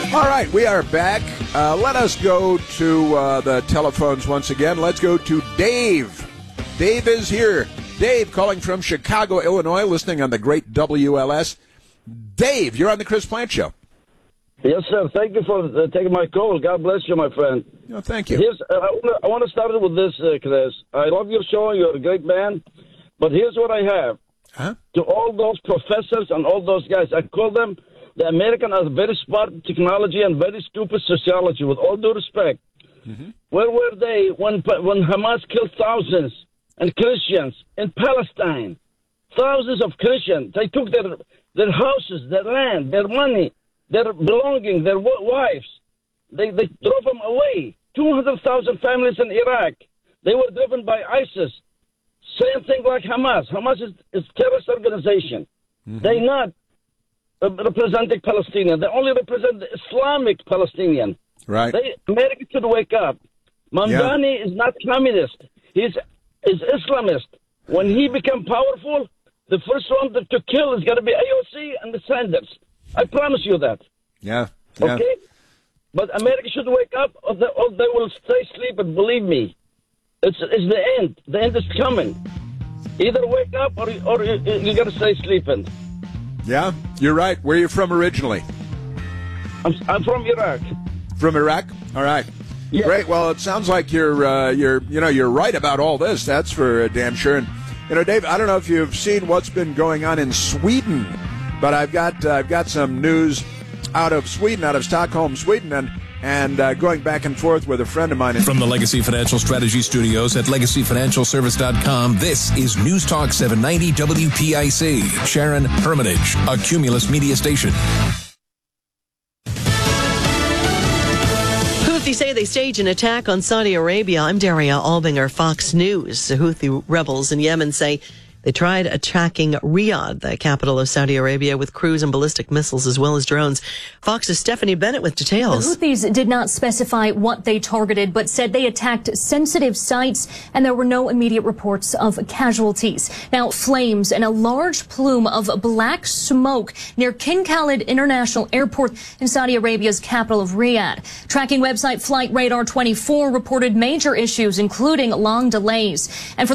All right, we are back. Let us go to the telephones once again. Let's go to Dave. Dave is here. Dave calling from Chicago, Illinois, listening on the great WLS. Dave, you're on the Chris Plante Show. Yes, sir. Thank you for taking my call. God bless you, my friend. Oh, thank you. I want to start with this, Chris. I love your show. You're a great man. But here's what I have. Huh? To all those professors and all those guys, I call them the American has very smart technology and very stupid sociology, with all due respect. Mm-hmm. Where were they when Hamas killed thousands and Christians in Palestine? Thousands of Christians. They took their houses, their land, their money, their belongings, their wives. They drove them away. 200,000 families in Iraq. They were driven by ISIS. Same thing like Hamas. Hamas is a terrorist organization. Mm-hmm. They're not representing Palestinian. They only represent the Islamic Palestinian. Right. America should wake up. Mamdani is not communist. He's Islamist. When he become powerful, the first one to kill is going to be AOC and the Sanders. I promise you that. Yeah. Okay? But America should wake up or they will stay sleeping, believe me. It's the end. The end is coming. Either wake up or you got to stay sleeping. Yeah, you're right. Where are you from originally? I'm from Iraq. From Iraq? All right. Yeah. Great. Well, it sounds like you're right about all this. That's for damn sure. And Dave, I don't know if you've seen what's been going on in Sweden, but I've got some news out of Sweden, out of Stockholm, Sweden, and going back and forth with a friend of mine. From the Legacy Financial Strategy Studios at LegacyFinancialService.com, this is News Talk 790 WPIC. Sharon Hermitage, a Cumulus Media station. Houthis say they staged an attack on Saudi Arabia. I'm Daria Albinger, Fox News. The Houthi rebels in Yemen say they tried attacking Riyadh, the capital of Saudi Arabia, with cruise and ballistic missiles as well as drones. Fox's Stephanie Bennett with details. The Houthis did not specify what they targeted, but said they attacked sensitive sites, and there were no immediate reports of casualties. Now, flames and a large plume of black smoke near King Khalid International Airport in Saudi Arabia's capital of Riyadh. Tracking website Flight Radar 24 reported major issues, including long delays. And for